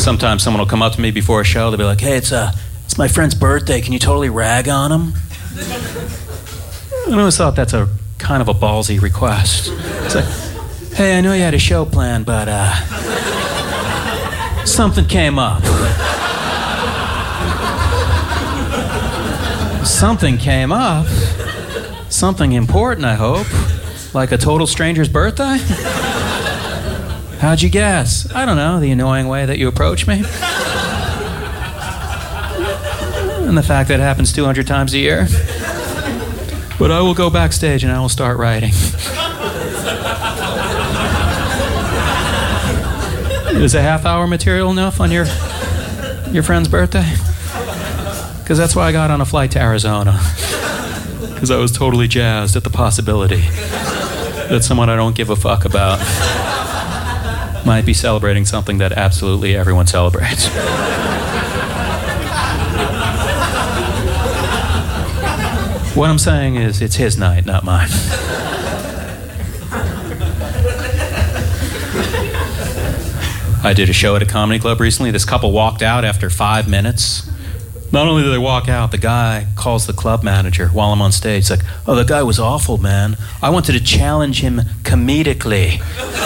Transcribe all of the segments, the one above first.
Sometimes someone will come up to me before a show. They'll be like, hey, it's my friend's birthday. Can you totally rag on him? I always thought that's a kind of a ballsy request. It's like, hey, I know you had a show planned, but something came up. Something came up? Something important, I hope. Like a total stranger's birthday? How'd you guess? I don't know, the annoying way that you approach me. And the fact that it happens 200 times a year. But I will go backstage and I will start writing. Is a half-hour material enough on your friend's birthday? Because that's why I got on a flight to Arizona. Because I was totally jazzed at the possibility that someone I don't give a fuck about might be celebrating something that absolutely everyone celebrates. What I'm saying is, it's his night, not mine. I did a show at a comedy club recently. This couple walked out after 5 minutes. Not only did they walk out, the guy calls the club manager while I'm on stage. He's like, oh, the guy was awful, man. I wanted to challenge him comedically.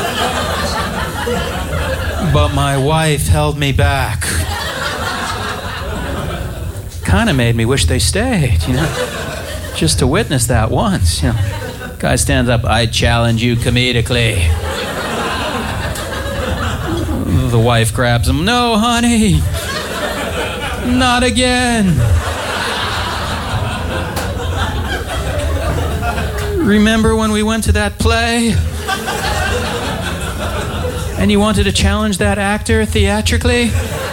But my wife held me back. Kind of made me wish they stayed, you know? Just to witness that once, you know. Guy stands up, I challenge you comedically. The wife grabs him, no, honey. Not again. Remember when we went to that play? And you wanted to challenge that actor theatrically?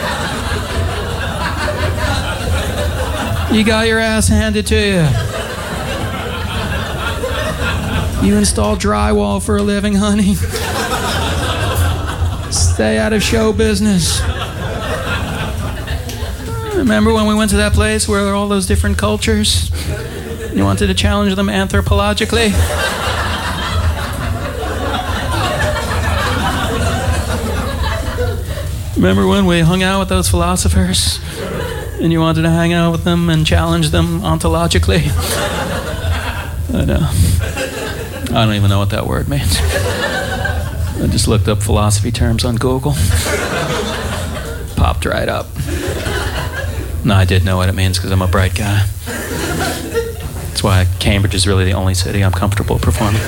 You got your ass handed to you. You install drywall for a living, honey. Stay out of show business. Remember when we went to that place where there were all those different cultures? You wanted to challenge them anthropologically? Remember when we hung out with those philosophers? And you wanted to hang out with them and challenge them ontologically? I know. I don't even know what that word means. I just looked up philosophy terms on Google. Popped right up. No, I did know what it means because I'm a bright guy. That's why Cambridge is really the only city I'm comfortable performing.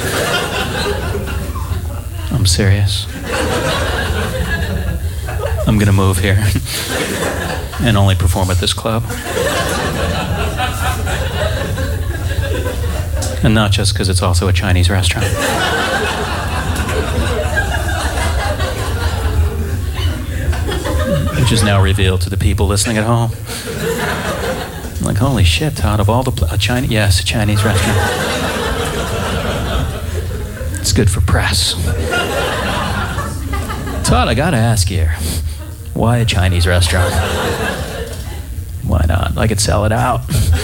I'm serious. I'm gonna move here and only perform at this club. And not just because it's also a Chinese restaurant. Which is now revealed to the people listening at home. I'm like, holy shit, Todd, of all the a Chinese restaurant. It's good for press. Todd, I gotta ask you here, why a Chinese restaurant? Why not? I could sell it out.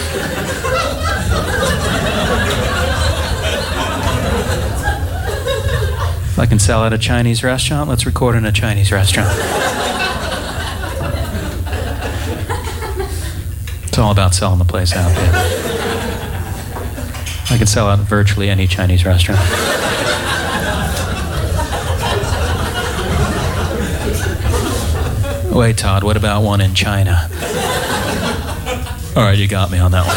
If I can sell at a Chinese restaurant, let's record in a Chinese restaurant. It's all about selling the place out there. I can sell out virtually any Chinese restaurant. Wait, Todd, what about one in China? All right, you got me on that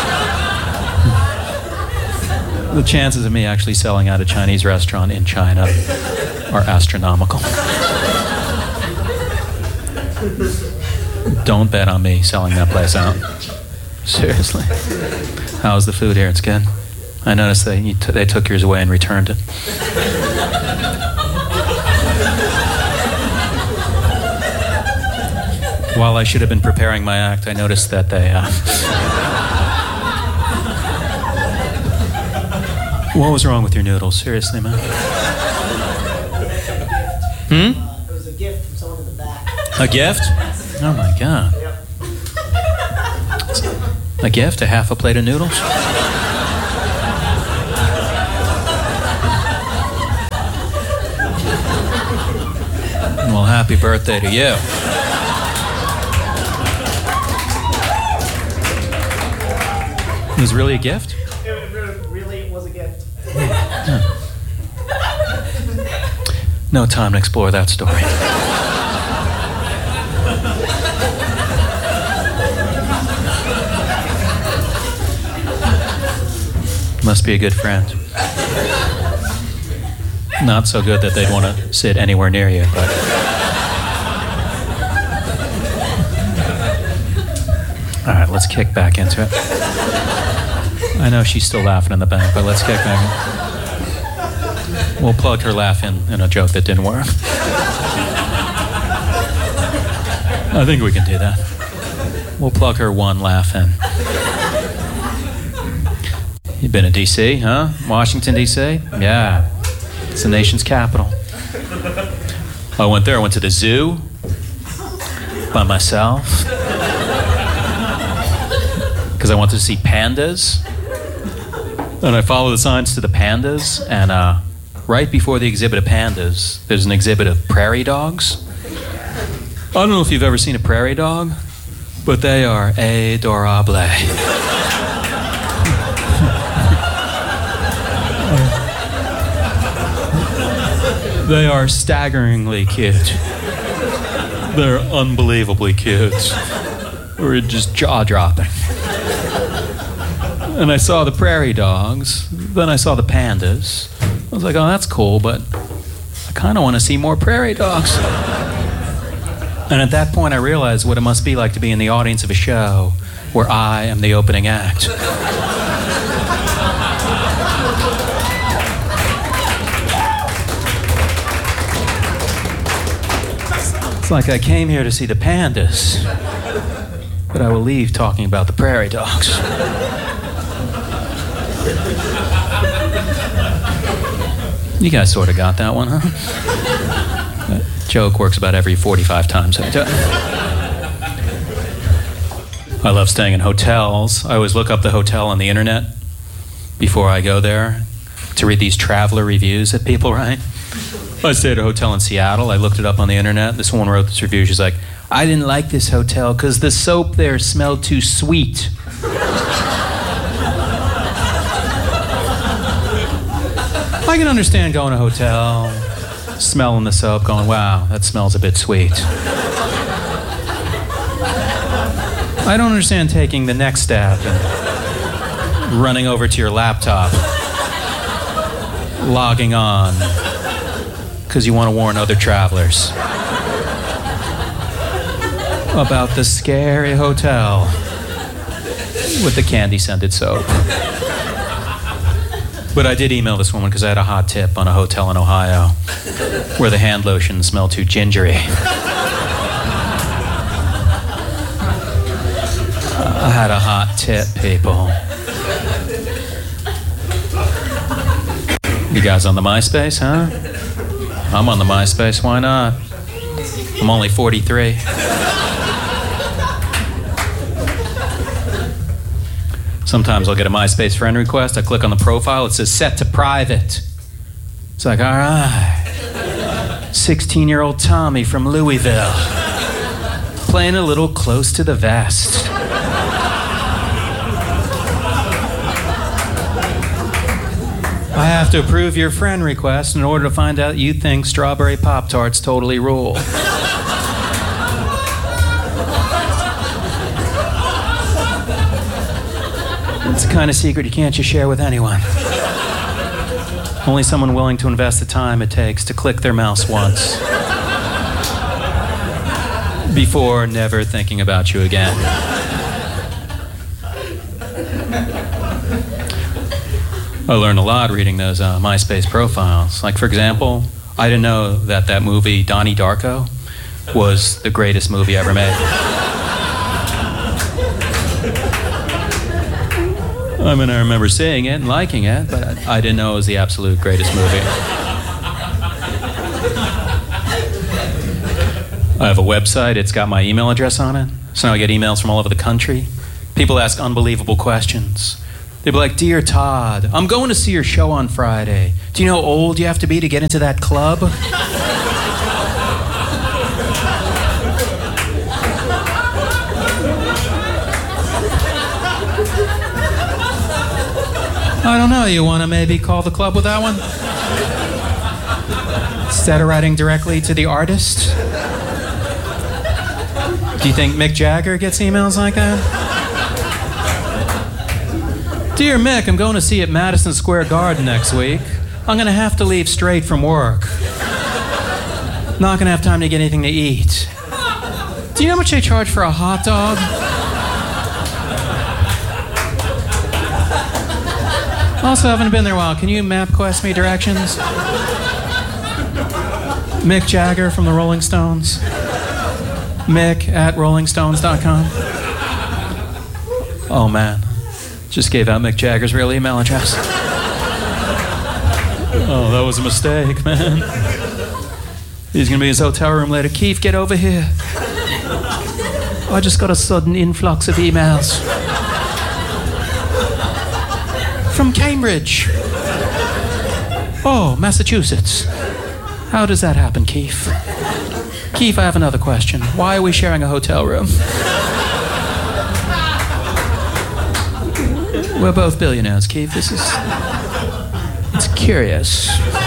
one. The chances of me actually selling out a Chinese restaurant in China are astronomical. Don't bet on me selling that place out. Seriously. How's the food here? It's good. I noticed they took yours away and returned it. While I should have been preparing my act, I noticed that they... What was wrong with your noodles? Seriously, man. It was a gift from someone in the back. A gift? Oh my God. A gift? A half a plate of noodles? Well, Happy birthday to you. It was really a gift? It really was a gift. No time to explore that story. Must be a good friend. Not so good that they'd want to sit anywhere near you, but... All right, let's kick back into it. I know she's still laughing in the back, but let's kick back in. We'll plug her laugh in a joke that didn't work. I think we can do that. We'll plug her one laugh in. You've been to D.C., huh? Washington, D.C.? Yeah. It's the nation's capital. I went there. I went to the zoo by myself because I wanted to see pandas. And I followed the signs to the pandas, and right before the exhibit of pandas, there's an exhibit of prairie dogs. I don't know if you've ever seen a prairie dog, but they are adorable. They are staggeringly cute. They're unbelievably cute. We're just jaw-dropping. And I saw the prairie dogs, then I saw the pandas. I was like, oh, that's cool, but I kind of want to see more prairie dogs. And at that point, I realized what it must be like to be in the audience of a show where I am the opening act. It's like I came here to see the pandas, but I will leave talking about the prairie dogs. You guys sort of got that one, huh? That joke works about every 45 times. I love staying in hotels. I always look up the hotel on the internet before I go there to read these traveler reviews that people write. I stayed at a hotel in Seattle. I looked it up on the internet. This woman wrote this review. She's like, I didn't like this hotel because the soap there smelled too sweet. I can understand going to a hotel, smelling the soap, going, wow, that smells a bit sweet. I don't understand taking the next step and running over to your laptop, logging on, because you want to warn other travelers about the scary hotel with the candy-scented soap. But I did email this woman because I had a hot tip on a hotel in Ohio where the hand lotion smelled too gingery. I had a hot tip, people. You guys on the MySpace, huh? I'm on the MySpace, why not? I'm only 43. Sometimes I'll get a MySpace friend request. I click on the profile. It says set to private. It's like, all right. 16-year-old Tommy from Louisville. Playing a little close to the vest. I have to approve your friend request in order to find out you think strawberry Pop-Tarts totally rule. It's the kind of secret you can't just share with anyone. Only someone willing to invest the time it takes to click their mouse once before never thinking about you again. I learned a lot reading those MySpace profiles. Like, for example, I didn't know that movie, Donnie Darko, was the greatest movie ever made. I mean, I remember seeing it and liking it, but I didn't know it was the absolute greatest movie. I have a website. It's got my email address on it. So now I get emails from all over the country. People ask unbelievable questions. They'd be like, Dear Todd, I'm going to see your show on Friday. Do you know how old you have to be to get into that club? I don't know. You want to maybe call the club with that one? Instead of writing directly to the artist? Do you think Mick Jagger gets emails like that? Dear Mick, I'm going to see you at Madison Square Garden next week. I'm going to have to leave straight from work. Not going to have time to get anything to eat. Do you know how much they charge for a hot dog? Also, haven't been there a while. Can you MapQuest me directions? Mick Jagger from the Rolling Stones. Mick at rollingstones.com. Oh man, just gave out Mick Jagger's real email address. Oh, that was a mistake, man. He's gonna be in his hotel room later. Keith, get over here. I just got a sudden influx of emails. From Cambridge. Oh, Massachusetts. How does that happen, Keith? Keith, I have another question. Why are we sharing a hotel room? We're both billionaires, Keith. It's curious.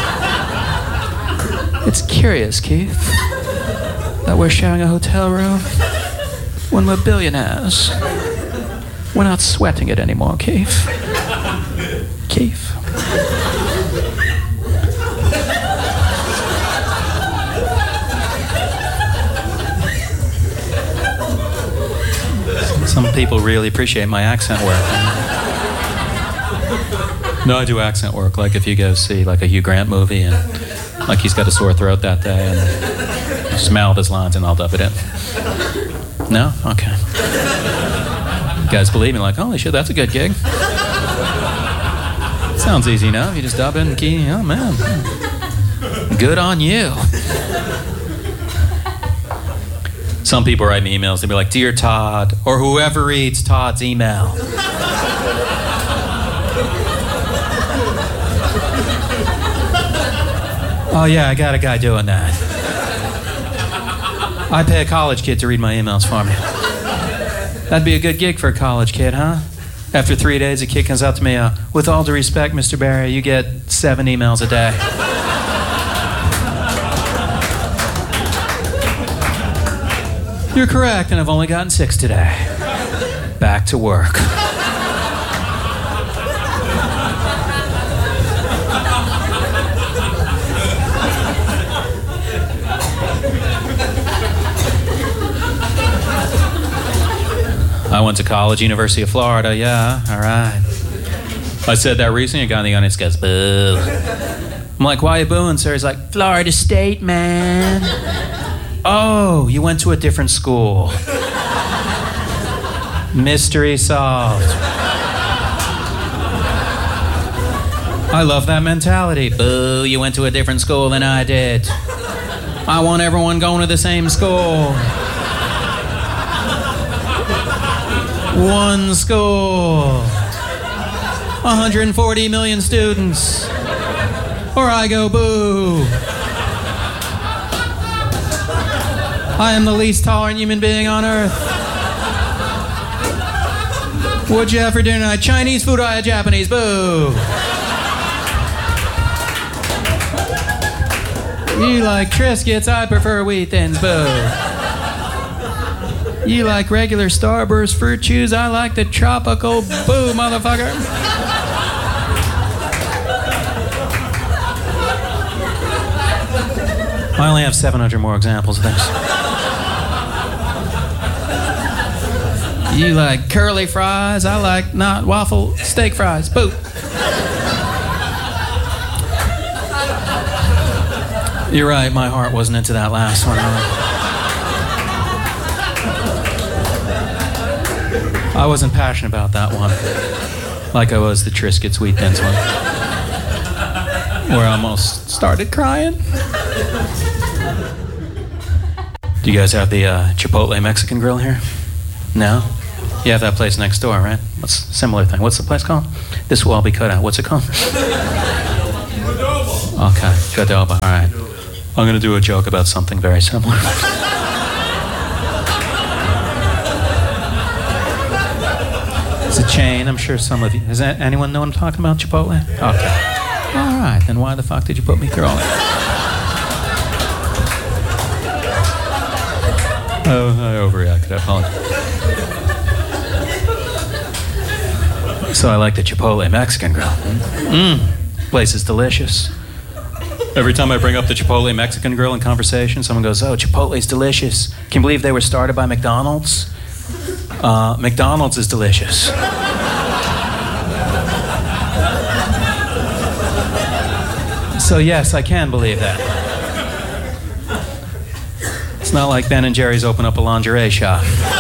It's curious, Keith, that we're sharing a hotel room when we're billionaires. We're not sweating it anymore, Keith. Keith. Some people really appreciate my accent work. No, I do accent work. Like if you go see like a Hugh Grant movie and like he's got a sore throat that day and just mouth his lines and I'll dub it in. No? Okay. You guys believe me? Like, holy shit, that's a good gig. Sounds easy enough. You just dub in key. Oh man. Good on you. Some people write me emails. They'll be like, Dear Todd, or whoever reads Todd's email. Oh yeah, I got a guy doing that. I pay a college kid to read my emails for me. That'd be a good gig for a college kid, huh? After 3 days, a kid comes up to me, with all due respect, Mr. Barry, you get 7 emails a day. You're correct, and I've only gotten 6 today. Back to work. I went to college, University of Florida, yeah, all right. I said that recently, a guy in the audience goes, boo. I'm like, why are you booing, sir? He's like, Florida State, man. Oh, you went to a different school. Mystery solved. I love that mentality. Boo, you went to a different school than I did. I want everyone going to the same school. One school. 140 million students. Or I go boo. I am the least tolerant human being on earth. What'd you have for dinner tonight? Chinese food, I had Japanese. Boo. You like Triscuits, I prefer Wheat Thins. Boo. You like regular Starburst fruit chews, I like the tropical. Boo, motherfucker. I only have 700 more examples of this. You like curly fries, I like not waffle steak fries. Boo. You're right, my heart wasn't into that last one. I wasn't passionate about that one, like I was the Triscuits Wheat Thins one, where I almost started crying. Do you guys have the Chipotle Mexican grill here? No? You have that place next door, right? What's a similar thing? What's the place called? This will all be cut out. What's it called? Okay, Qdoba. All right. I'm going to do a joke about something very similar. It's a chain. I'm sure some of you. Does anyone know what I'm talking about? Chipotle? Okay. All right. Then why the fuck did you put me through all that? Oh, I overreacted. I apologize. So I like the Chipotle Mexican grill. Place is delicious. Every time I bring up the Chipotle Mexican grill in conversation, someone goes, "Oh, Chipotle's delicious. Can you believe they were started by McDonald's?" McDonald's is delicious. So yes, I can believe that. It's not like Ben and Jerry's open up a lingerie shop.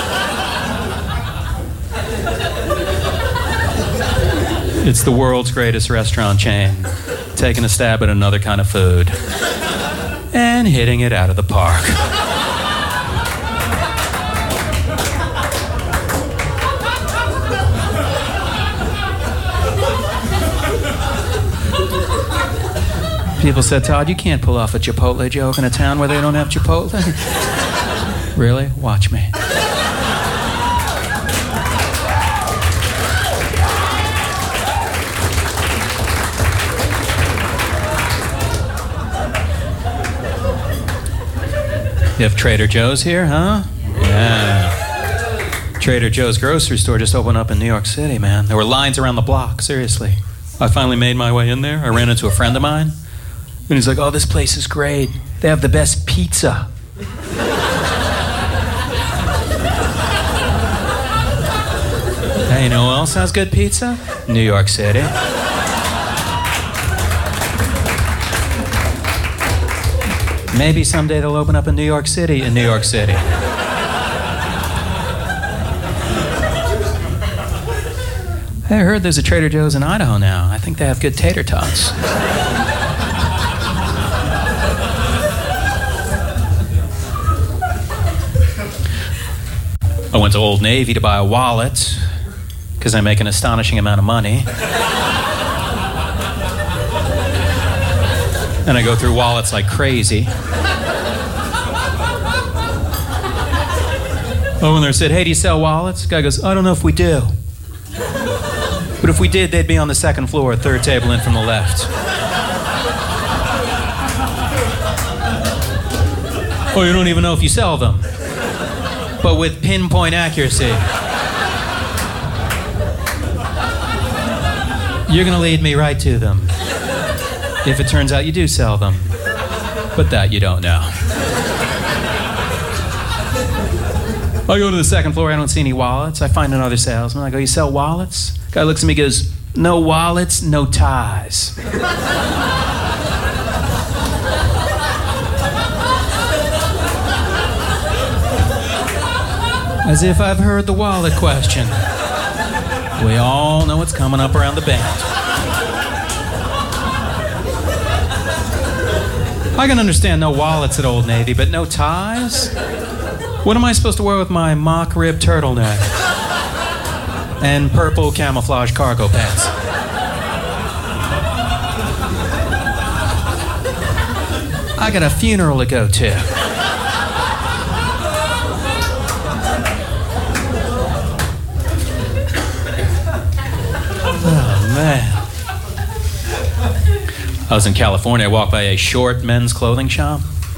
It's the world's greatest restaurant chain, taking a stab at another kind of food and hitting it out of the park. People said, "Todd, you can't pull off a Chipotle joke in a town where they don't have Chipotle." Really? Watch me. You have Trader Joe's here, huh? Yeah. Trader Joe's grocery store just opened up in New York City, man. There were lines around the block, seriously. I finally made my way in there. I ran into a friend of mine. And he's like, "Oh, this place is great. They have the best pizza." Hey, you know who else has good pizza? New York City. Maybe someday they'll open up in New York City in New York City. Hey, I heard there's a Trader Joe's in Idaho now. I think they have good tater tots. I went to Old Navy to buy a wallet because I make an astonishing amount of money. And I go through wallets like crazy. Oh, and they said, "Hey, do you sell wallets?" The guy goes, "I don't know if we do. But if we did, they'd be on the second floor, third table in from the left." Oh, you don't even know if you sell them. But with pinpoint accuracy. You're going to lead me right to them. If it turns out you do sell them. But that you don't know. I go to the second floor, I don't see any wallets. I find another salesman. I go, "You sell wallets?" Guy looks at me and goes, "No wallets, no ties." As if I've heard the wallet question. We all know what's coming up around the bend. I can understand no wallets at Old Navy, but no ties? What am I supposed to wear with my mock rib turtleneck and purple camouflage cargo pants? I got a funeral to go to. Oh, man. I was in California. I walked by a short men's clothing shop.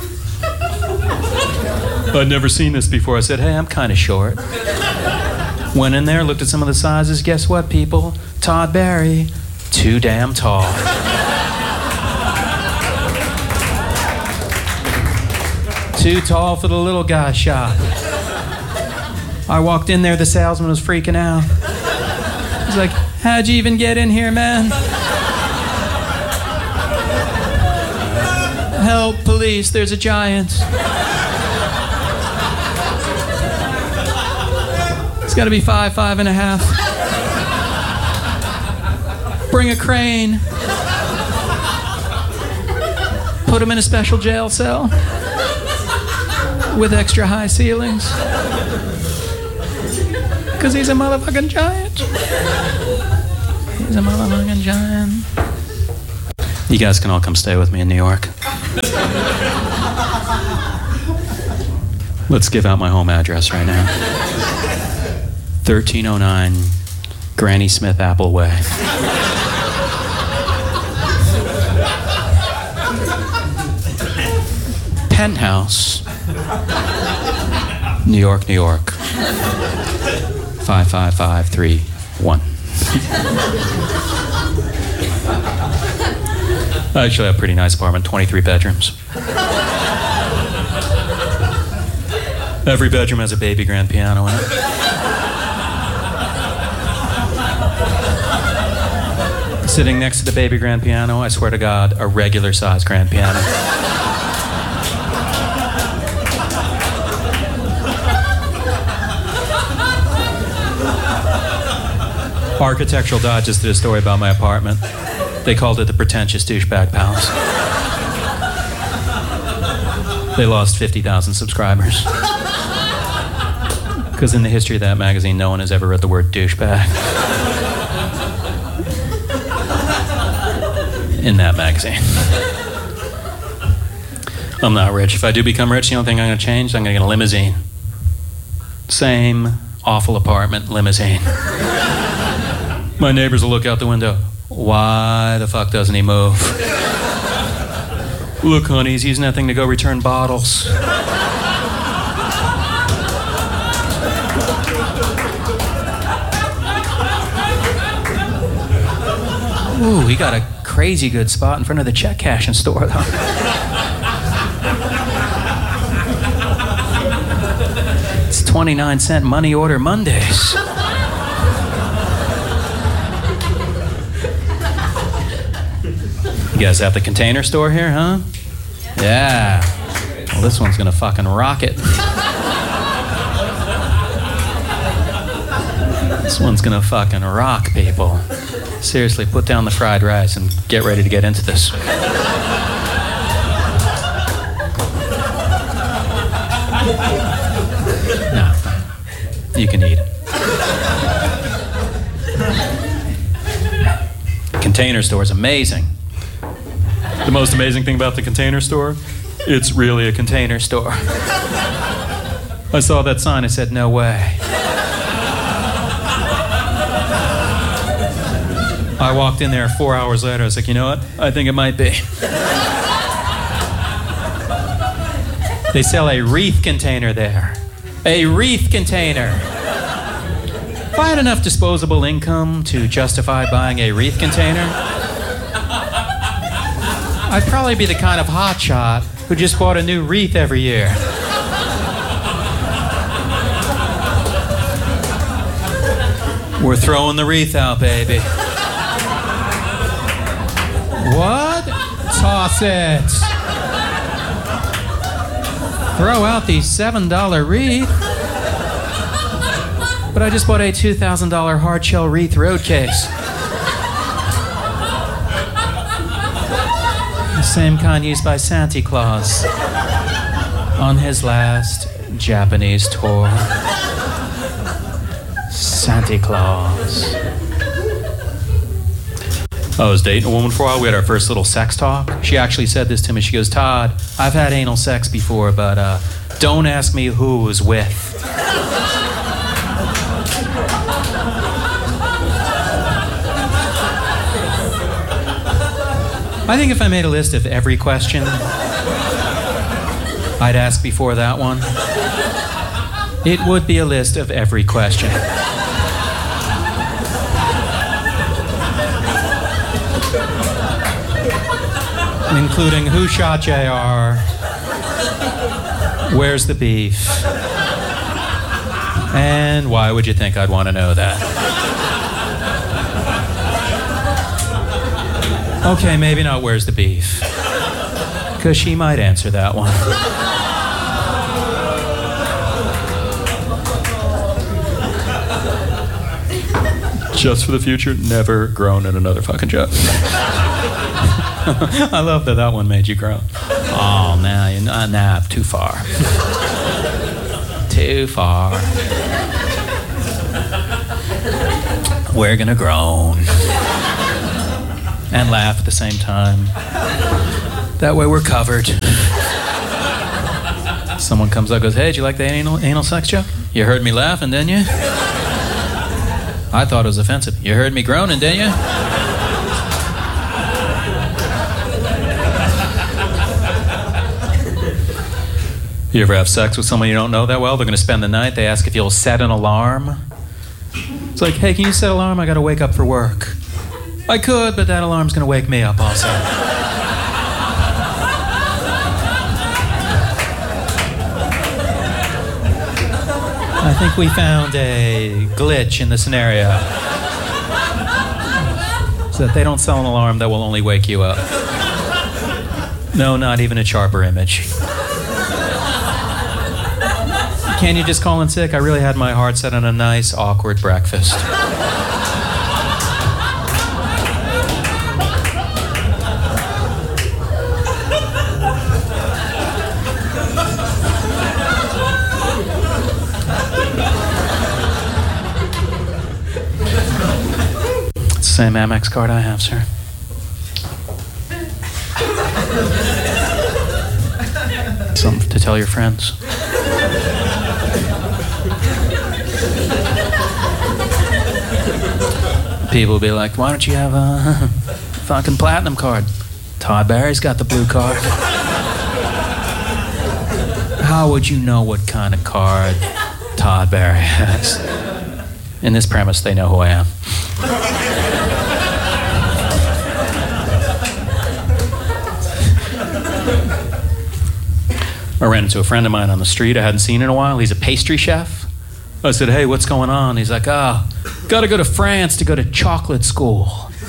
I'd never seen this before. I said, "Hey, I'm kind of short." Went in there, looked at some of the sizes. Guess what, people? Todd Barry, too damn tall. Too tall for the little guy shop. I walked in there, the salesman was freaking out. He's like, "How'd you even get in here, man?" "Help, police, there's a giant." It's got to be 5'5.5". Bring a crane. Put him in a special jail cell with extra high ceilings. Because he's a motherfucking giant. He's a motherfucking giant. You guys can all come stay with me in New York. Let's give out my home address right now. 1309 Granny Smith Appleway. Penthouse, New York, New York. 55531. I actually have a pretty nice apartment, 23 bedrooms. Every bedroom has a baby grand piano in it. Sitting next to the baby grand piano, I swear to God, a regular size grand piano. Architectural Digest did a story about my apartment. They called it the pretentious douchebag palace. They lost 50,000 subscribers. Because in the history of that magazine, no one has ever read the word douchebag. In that magazine. I'm not rich. If I do become rich, the only thing I'm going to change, I'm going to get a limousine. Same awful apartment, limousine. My neighbors will look out the window. Why the fuck doesn't he move? Look, honey, he's using that thing to go return bottles. Ooh, he got a crazy good spot in front of the check cashing store, though. It's 29-cent money order Mondays. You guys have the Container Store here, huh? Yeah. Well, this one's gonna fucking rock it. This one's gonna fucking rock, people. Seriously, put down the fried rice and get ready to get into this. No, you can eat it. Container Store is amazing. The most amazing thing about the Container Store, it's really a container store. I saw that sign, I said, no way. I walked in there 4 hours later, I was like, you know what? I think it might be. They sell a wreath container there. A wreath container. If I had enough disposable income to justify buying a wreath container, I'd probably be the kind of hotshot who just bought a new wreath every year. We're throwing the wreath out, baby. What? Toss it. Throw out the $7 wreath. But I just bought a $2,000 hard shell wreath road case. The same kind used by Santa Claus on his last Japanese tour. Santa Claus. I was dating a woman for a while. We had our first little sex talk. She actually said this to me. She goes, Todd, I've had anal sex before, but don't ask me who it was with. I think if I made a list of every question I'd ask before that one, it would be a list of every question. Including who shot JR, where's the beef, and why would you think I'd want to know that? Okay, maybe not where's the beef, because she might answer that one. Just for the future, never groan at another fucking joke. I love that that one made you groan. Oh, now you're not too far. Too far. We're gonna groan and laugh at the same time. That way we're covered. Someone comes up and goes, hey, did you like the anal sex joke? You heard me laughing, didn't you? I thought it was offensive. You heard me groaning, didn't you? You ever have sex with someone you don't know that well? They're going to spend the night. They ask if you'll set an alarm. It's like, hey, can you set an alarm? I got to wake up for work. I could, but that alarm's going to wake me up also. I think we found a glitch in the scenario. So that they don't sell an alarm that will only wake you up. No, not even a sharper image. Can you just call in sick? I really had my heart set on a nice, awkward breakfast. It's the same Amex card I have, sir. Something to tell your friends. People will be like, why don't you have a fucking platinum card? Todd Barry's got the blue card. How would you know what kind of card Todd Barry has? In this premise, they know who I am. I ran into a friend of mine on the street I hadn't seen in a while. He's a pastry chef. I said, hey, what's going on? He's like, got to go to France to go to chocolate school.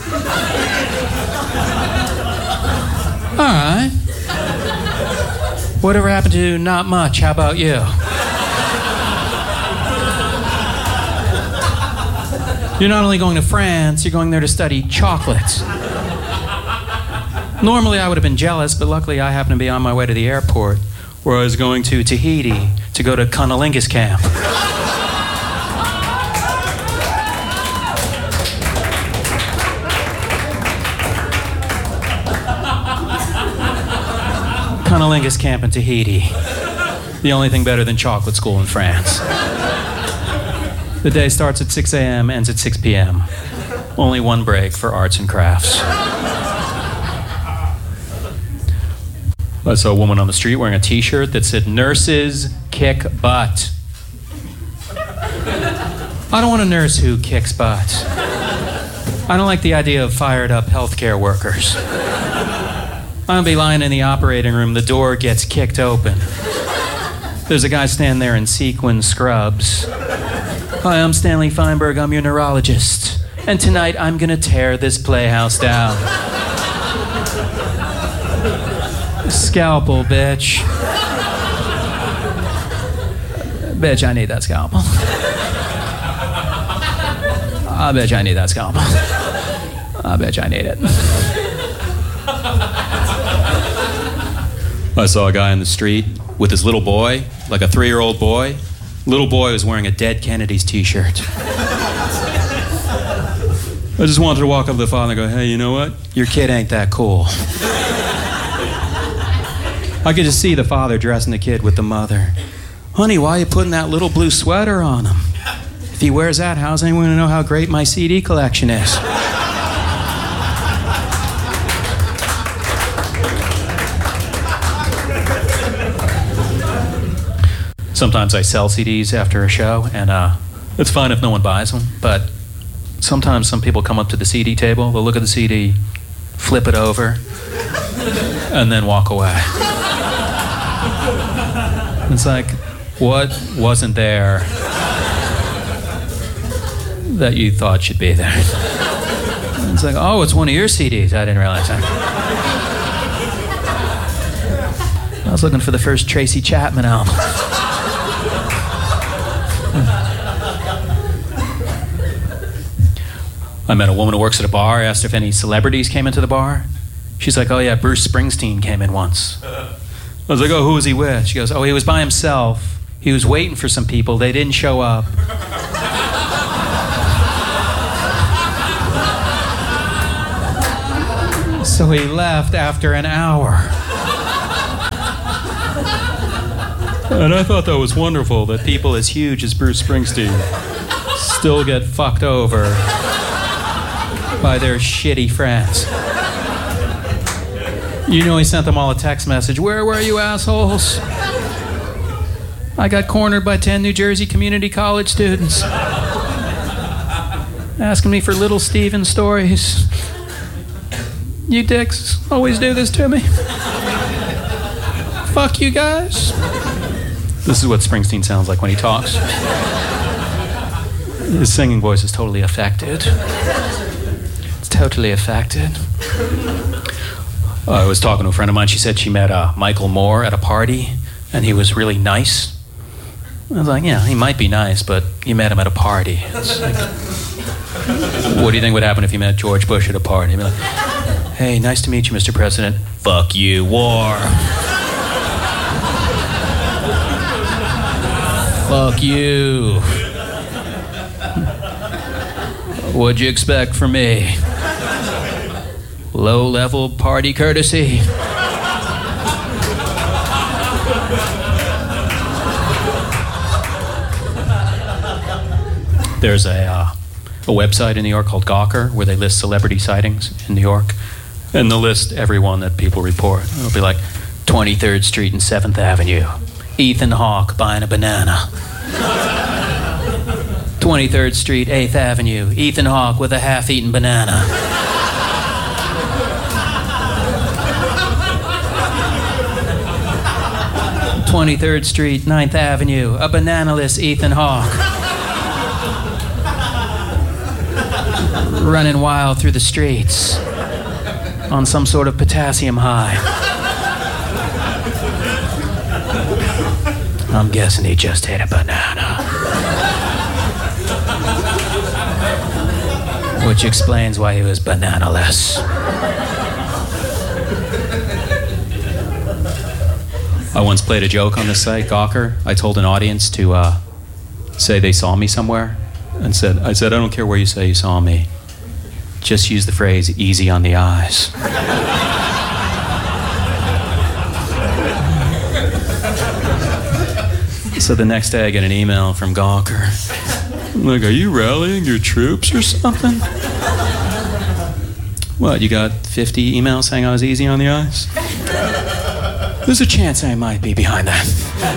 All right. Whatever happened to not much? How about you? You're not only going to France, you're going there to study chocolate. Normally I would have been jealous, but luckily I happened to be on my way to the airport where I was going to Tahiti to go to Cunnilingus camp. Cunnilingus camp in Tahiti. The only thing better than chocolate school in France. The day starts at 6 a.m., ends at 6 p.m. Only one break for arts and crafts. I saw a woman on the street wearing a t-shirt that said, "Nurses kick butt." I don't want a nurse who kicks butt. I don't like the idea of fired up healthcare workers. I'm gonna be lying in the operating room, the door gets kicked open. There's a guy standing there in sequin scrubs. Hi, I'm Stanley Feinberg, I'm your neurologist. And tonight I'm gonna tear this playhouse down. Scalpel, bitch. Bitch, I need that scalpel. I bet you I need that scalpel. I bet you I need it. I saw a guy in the street with his little boy, like a 3-year-old boy. Little boy was wearing a Dead Kennedys t-shirt. I just wanted to walk up to the father and go, hey, you know what? Your kid ain't that cool. I could just see the father dressing the kid with the mother. Honey, why are you putting that little blue sweater on him? If he wears that, how's anyone going to know how great my CD collection is? Sometimes I sell CDs after a show, and it's fine if no one buys them, but sometimes some people come up to the CD table, they'll look at the CD, flip it over, and then walk away. It's like, what wasn't there that you thought should be there? It's like, oh, it's one of your CDs. I didn't realize that. I was looking for the first Tracy Chapman album. I met a woman who works at a bar. I asked her if any celebrities came into the bar. She's like, oh yeah, Bruce Springsteen came in once. I was like, oh, who was he with? She goes, oh, he was by himself. He was waiting for some people. They didn't show up. So he left after an hour. And I thought that was wonderful, that people as huge as Bruce Springsteen still get fucked over by their shitty friends. You know he sent them all a text message. Where were you, assholes? I got cornered by 10 New Jersey community college students. Asking me for little Steven stories. You dicks always do this to me. Fuck you guys. This is what Springsteen sounds like when he talks. His singing voice is totally affected. It's totally affected. I was talking to a friend of mine. She said she met Michael Moore at a party, and he was really nice. I was like, yeah, he might be nice, but you met him at a party. It's like, what do you think would happen if you met George Bush at a party? He'd be like, hey, nice to meet you, Mr. President. Fuck you, war. Fuck you. What'd you expect from me? Low-level party courtesy? There's a website in New York called Gawker where they list celebrity sightings in New York, and they'll list everyone that people report. It'll be like 23rd Street and 7th Avenue, Ethan Hawke buying a banana. 23rd Street, 8th Avenue, Ethan Hawke with a half-eaten banana. (23rd Street, 9th Avenue, a banana-less Ethan Hawke. Running wild through the streets on some sort of potassium high. I'm guessing he just ate a banana. Which explains why he was banana-less. I once played a joke on this site, Gawker. I told an audience to say they saw me somewhere, and I said, I don't care where you say you saw me. Just use the phrase, easy on the eyes. So the next day I get an email from Gawker. Like, are you rallying your troops or something? What, you got 50 emails saying I was easy on the eyes? There's a chance I might be behind that.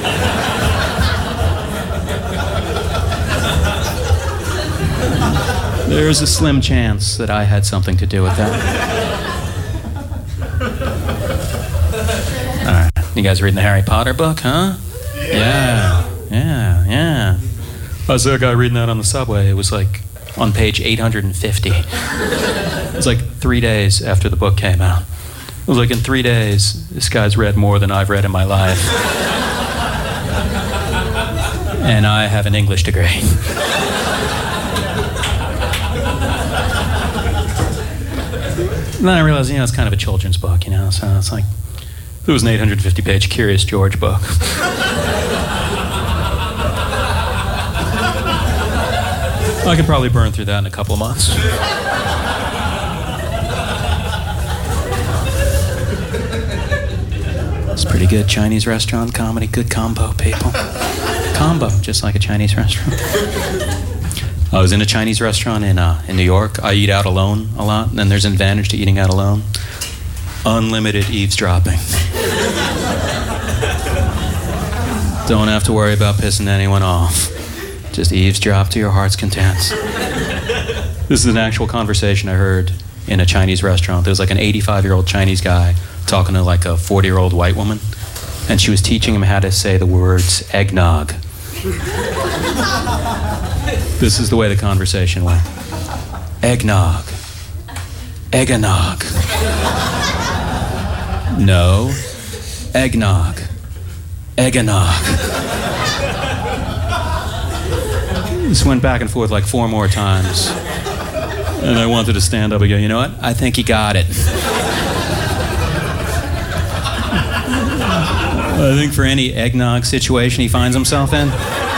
There's a slim chance that I had something to do with that. All right, you guys reading the Harry Potter book, huh? Yeah. I saw a guy reading that on the subway. It was like on page 850. It was like 3 days after the book came out. It was like in 3 days, this guy's read more than I've read in my life. And I have an English degree. And then I realized, it's kind of a children's book, so it's like, it was an 850-page Curious George book. I could probably burn through that in a couple of months. It's pretty good Chinese restaurant comedy, good combo, people. Combo, just like a Chinese restaurant. I was in a Chinese restaurant in New York. I eat out alone a lot, and then there's an advantage to eating out alone. Unlimited eavesdropping. Don't have to worry about pissing anyone off. Just eavesdrop to your heart's content. This is an actual conversation I heard in a Chinese restaurant. There was like an 85-year-old Chinese guy talking to like a 40-year-old white woman, and she was teaching him how to say the words eggnog. This is the way the conversation went. Eggnog. Egganog. No. Eggnog. Egganog. This went back and forth like 4 more times. And I wanted to stand up and go, you know what? I think he got it. I think for any eggnog situation he finds himself in,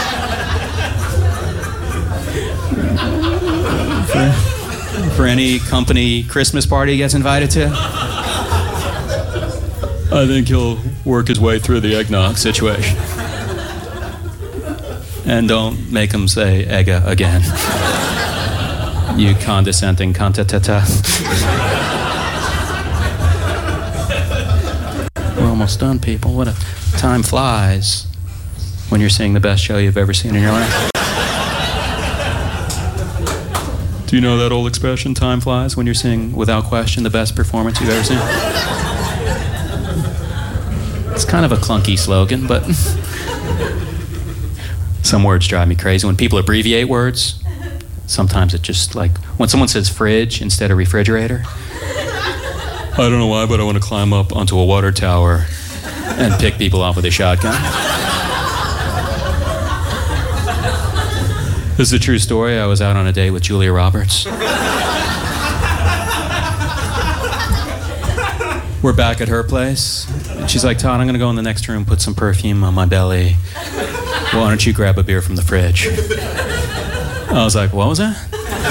for any company Christmas party he gets invited to, I think he'll work his way through the eggnog situation. And don't make them say Ega again. You condescending contatata. We're almost done, people. What a time flies when you're seeing the best show you've ever seen in your life. Do you know that old expression, time flies, when you're seeing, without question, the best performance you've ever seen? It's kind of a clunky slogan, but some words drive me crazy. When people abbreviate words, sometimes it just like, when someone says fridge instead of refrigerator, I don't know why, but I want to climb up onto a water tower and pick people off with a shotgun. This is a true story. I was out on a date with Julia Roberts. We're back at her place. And she's like, Todd, I'm going to go in the next room, put some perfume on my belly. Why don't you grab a beer from the fridge? I was like, what was that?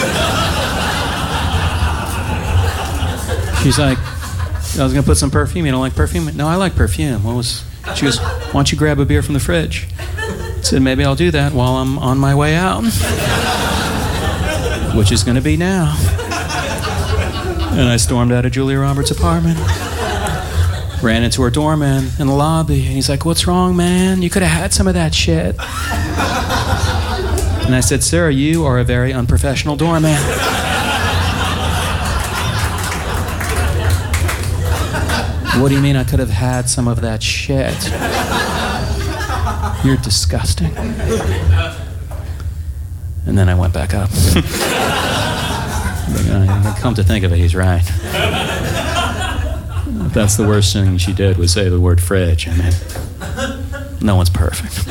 She's like, I was going to put some perfume. You don't like perfume? No, I like perfume. She goes, why don't you grab a beer from the fridge? I said, maybe I'll do that while I'm on my way out. Which is going to be now. And I stormed out of Julia Roberts' apartment. Ran into her doorman in the lobby. And he's like, what's wrong, man? You could have had some of that shit. And I said, sir, you are a very unprofessional doorman. What do you mean I could have had some of that shit? You're disgusting. And then I went back up. Come to think of it, he's right. If that's the worst thing she did was say the word fridge. I mean, no one's perfect.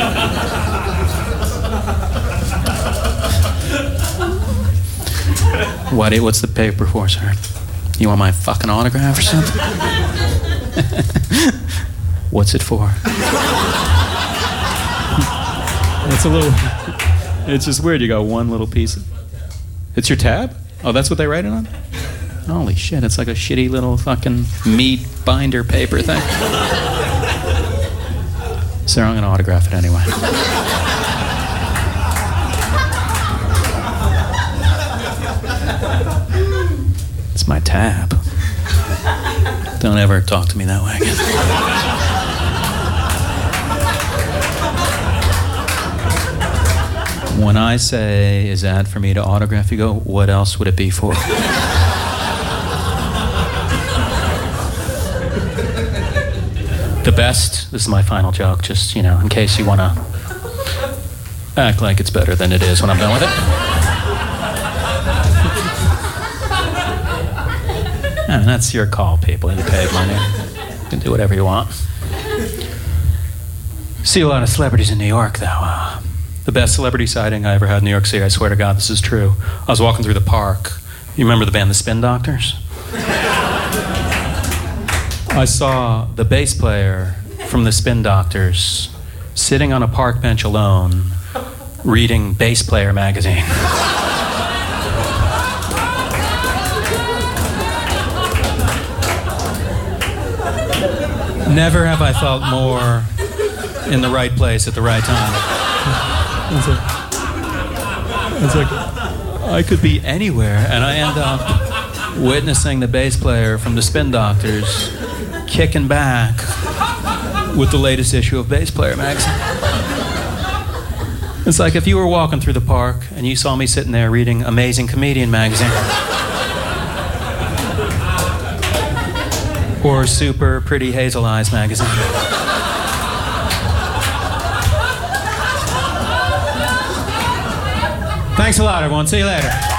What's the paper for, sir? You want my fucking autograph or something? What's it for? It's just weird. You got one little piece. It's your tab? Oh, that's what they write it on? Holy shit, it's like a shitty little fucking meat binder paper thing. Sir, I'm going to autograph it anyway. It's my tab. Don't ever talk to me that way again. When I say, is that for me to autograph, you go, what else would it be for? The best, this is my final joke, just, in case you want to act like it's better than it is when I'm done with it. And that's your call, people. You paid money. You can do whatever you want. See a lot of celebrities in New York, though. The best celebrity sighting I ever had in New York City, I swear to God, this is true. I was walking through the park. You remember the band The Spin Doctors? I saw the bass player from The Spin Doctors sitting on a park bench alone, reading Bass Player magazine. Never have I felt more in the right place at the right time. It's like I could be anywhere, and I end up witnessing the bass player from the Spin Doctors kicking back with the latest issue of Bass Player magazine. It's like if you were walking through the park and you saw me sitting there reading Amazing Comedian magazine. Or Super Pretty Hazel Eyes magazine. Thanks a lot, everyone. See you later.